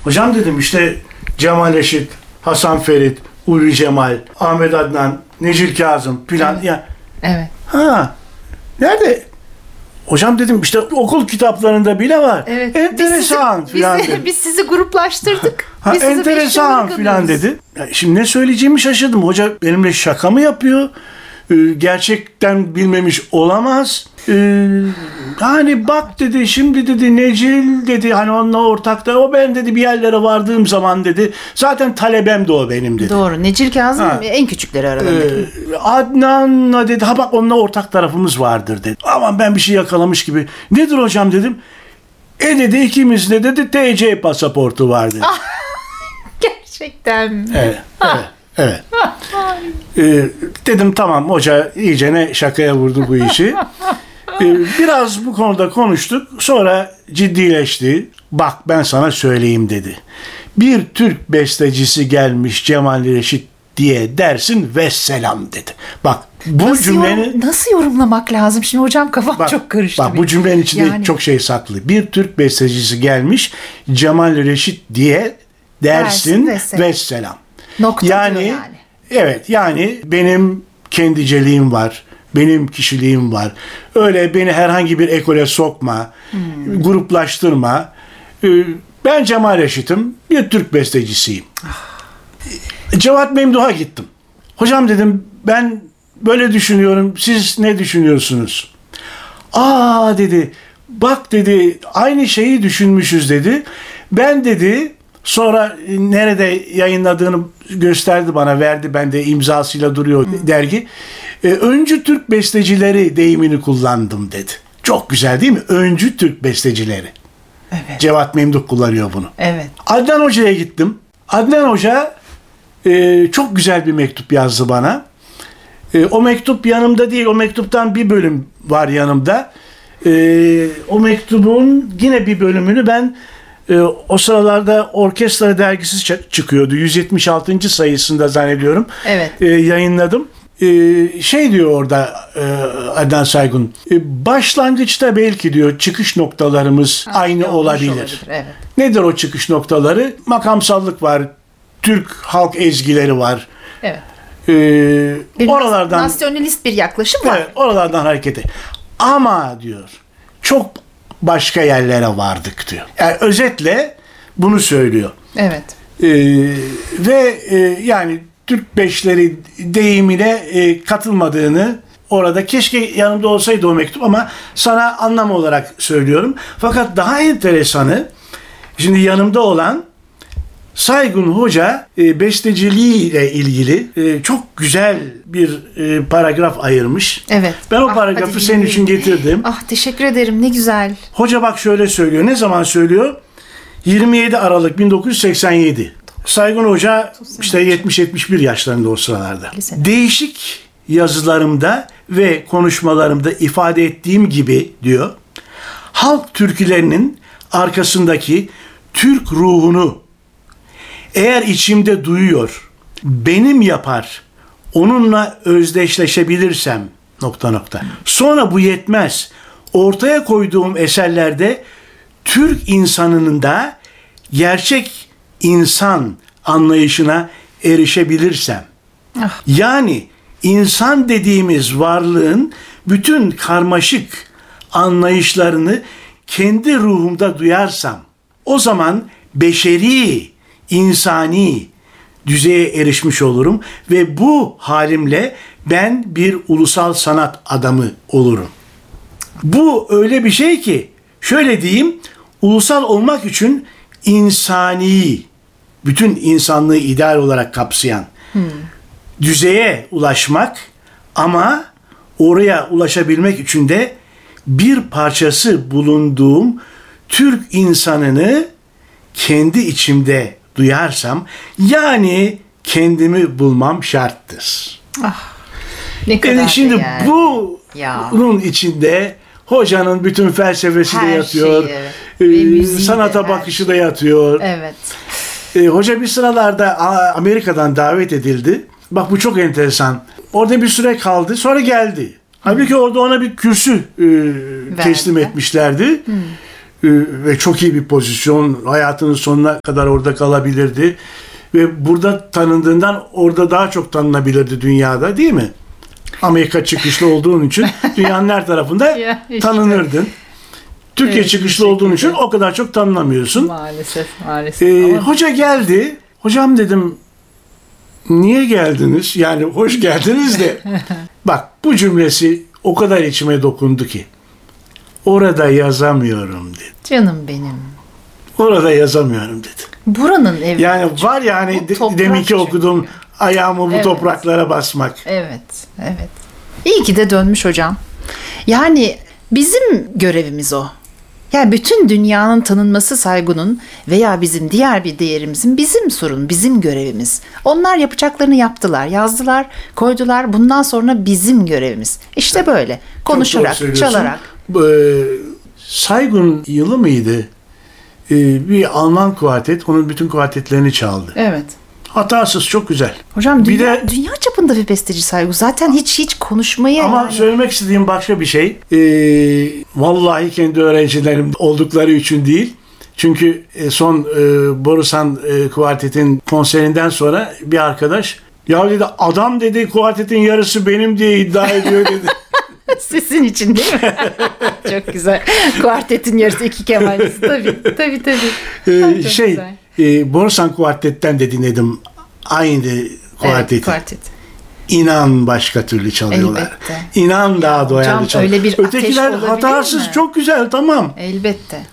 Hocam dedim işte Cemal Reşit, Hasan Ferit, Ulvi Cemal, Ahmet Adnan, Necil Kazım filan. Evet. Ya, Evet. ha, nerede? Hocam dedim işte okul kitaplarında bile var. Evet. Enteresan filan dedi. Biz sizi gruplaştırdık. Ha, Biz sizi enteresan beş filan tanıdık dedi. Ya şimdi ne söyleyeceğimi şaşırdım. Hoca benimle şaka mı yapıyor? Gerçekten bilmemiş olamaz. Hani bak dedi, şimdi dedi Necil dedi, hani onunla ortakta, o ben dedi bir yerlere vardığım zaman dedi, zaten talebem de o benim dedi. Doğru. Necil Kazım Ha. en küçükleri aralarındaki. Adnan'la dedi, ha bak onunla ortak tarafımız vardır dedi. Aman ben bir şey yakalamış gibi. Nedir hocam dedim. Dedi ikimizde dedi TC pasaportu var dedi. Gerçekten mi? Evet. Evet. Dedim tamam, hoca iyice ne şakaya vurdu bu işi. Biraz bu konuda konuştuk. Sonra ciddileşti. Bak ben sana söyleyeyim dedi. Bir Türk bestecisi gelmiş Cemal Reşit diye dersin vesselam dedi. Bak bu cümlenin... Nasıl yorumlamak lazım? Şimdi hocam kafam çok karıştı. Bak bu cümlenin içinde çok şey saklı. Bir Türk bestecisi gelmiş Cemal Reşit diye dersin vesselam. Nokta yani. Evet, yani benim kendiceliğim var. Benim kişiliğim var. Öyle beni herhangi bir ekole sokma. Gruplaştırma. Ben Cemal Reşit'im. Bir Türk bestecisiyim. Cevat Memduh'a gittim. Hocam dedim ben böyle düşünüyorum. Siz ne düşünüyorsunuz? Aa dedi. Bak dedi aynı şeyi düşünmüşüz dedi. Ben dedi sonra nerede yayınladığını gösterdi bana, verdi. Ben de imzasıyla duruyor dergi. Öncü Türk bestecileri deyimini kullandım dedi. Çok güzel değil mi? Öncü Türk bestecileri. Evet. Cevat Memduh kullanıyor bunu. Evet. Adnan Hoca'ya gittim. Adnan Hoca çok güzel bir mektup yazdı bana. O mektup yanımda değil. O mektuptan bir bölüm var yanımda. O mektubun yine bir bölümünü ben o sıralarda Orkestra dergisi çıkıyordu. 176. sayısında zannediyorum. Evet. Yayınladım. Şey diyor orada Adnan Saygun. Başlangıçta belki diyor çıkış noktalarımız aynı olabilir. Evet. Nedir o çıkış noktaları? Makamsallık var. Türk halk ezgileri var. Evet. Oralardan nasyonalist bir yaklaşım var. Evet, oralardan hareketi. Ama diyor çok başka yerlere vardık diyor. Yani özetle bunu söylüyor. Evet. Yani Türk beşleri deyimine katılmadığını, orada keşke yanımda olsaydı o mektup ama sana anlam olarak söylüyorum. Fakat daha enteresanı, şimdi yanımda olan Saygun Hoca besteciliğiyle ilgili çok güzel bir paragraf ayırmış. Evet. Ben o paragrafı senin için getirdim. Teşekkür ederim. Ne güzel. Hoca bak şöyle söylüyor. Ne zaman söylüyor? 27 Aralık 1987. Saygun Hoca işte 70-71 yaşlarında o sıralarda. Değişik yazılarımda ve konuşmalarımda ifade ettiğim gibi diyor, halk türkülerinin arkasındaki Türk ruhunu eğer içimde duyuyor, benim yapar, onunla özdeşleşebilirsem ... Sonra bu yetmez. Ortaya koyduğum eserlerde Türk insanının da gerçek insan anlayışına erişebilirsem. Yani insan dediğimiz varlığın bütün karmaşık anlayışlarını kendi ruhumda duyarsam, o zaman beşeri, insani düzeye erişmiş olurum ve bu halimle ben bir ulusal sanat adamı olurum. Bu öyle bir şey ki, şöyle diyeyim, ulusal olmak için insani, bütün insanlığı ideal olarak kapsayan düzeye ulaşmak, ama oraya ulaşabilmek için de bir parçası bulunduğum Türk insanını kendi içimde duyarsam, yani kendimi bulmam şarttır. Ne kadar Yani şimdi yani. bunun içinde hocanın bütün felsefesi de yatıyor. Sanata bakışı da yatıyor. Evet. Hoca bir sıralarda Amerika'dan davet edildi. Bak bu çok enteresan. Orada bir süre kaldı, sonra geldi. Halbuki orada ona bir kürsü teslim etmişlerdi. ve çok iyi bir pozisyon. Hayatının sonuna kadar orada kalabilirdi. Ve burada tanındığından orada daha çok tanınabilirdi dünyada, değil mi? Amerika çıkışlı olduğun için dünyanın her tarafında Ya işte. tanınırdın. Türkiye Evet, çıkışlı bir olduğun için şekilde. o kadar çok tanınamıyorsun. Maalesef. Ama Hoca geldi. Hocam dedim, niye geldiniz? Yani hoş geldiniz de. Bak, bu cümlesi o kadar içime dokundu ki. Orada yazamıyorum dedi. canım benim. Orada yazamıyorum dedi. Buranın evi. Yani var ya hani Bu toprak deminki çünkü. okudum, ayağımı bu Evet. topraklara basmak. Evet, evet. İyi ki de dönmüş hocam. Yani bizim görevimiz o. Yani bütün dünyanın tanınması Saygun'un veya bizim diğer bir değerimizin bizim sorun, bizim görevimiz. Onlar yapacaklarını yaptılar, yazdılar, koydular. Bundan sonra bizim görevimiz. İşte böyle. Konuşarak, Çok doğru söylüyorsun. çalarak. Saygun yılı mıydı? Bir Alman kuartet, onun bütün kuartetlerini çaldı. Evet. Hatasız, çok güzel. Hocam Bir dünya, de- dünya çapında bir besteci Saygun. Zaten hiç konuşmayı Ama yani. söylemek istediğim başka bir şey. Vallahi kendi öğrencilerim oldukları için değil. Çünkü son Borusan kuartetin konserinden sonra bir arkadaş, ya dedi, adam dedi kuartetin yarısı benim diye iddia ediyor dedi. Sesin için değil mi? Çok güzel. Kuartetin yarısı iki kemanist. Tabii. Ay, çok güzel. Borusan kuartetten de dinledim aynı kuarteti. Evet, kuartet. İnan başka türlü çalıyorlar. Elbette. İnan daha doyarlı hocam, çalıyorlar. öyle bir ateş Ötekiler olabilir hatasız, mi? çok güzel, tamam. Elbette.